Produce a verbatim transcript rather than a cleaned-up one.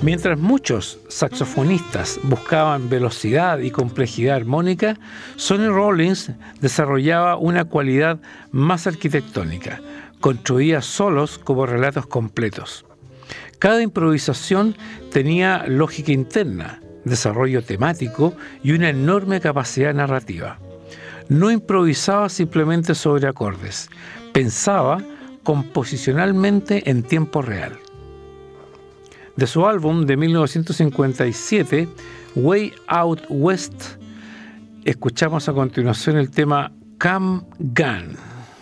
Mientras muchos saxofonistas buscaban velocidad y complejidad armónica, Sonny Rollins desarrollaba una cualidad más arquitectónica. Construía solos como relatos completos. Cada improvisación tenía lógica interna, desarrollo temático y una enorme capacidad narrativa. No improvisaba simplemente sobre acordes, pensaba composicionalmente en tiempo real. De su álbum de mil novecientos cincuenta y siete, Way Out West, escuchamos a continuación el tema Come Gun.